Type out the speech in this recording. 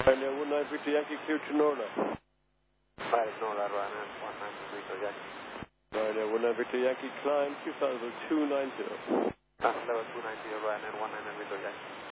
Ryanair 19 Victor Yankee clear to Norla. Right, Norla, Ryanair 19 Victor Yankee. Ryanair 19 Victor Yankee climb 2 level 290. Level 290, Ryanair 19 Victor Yankee.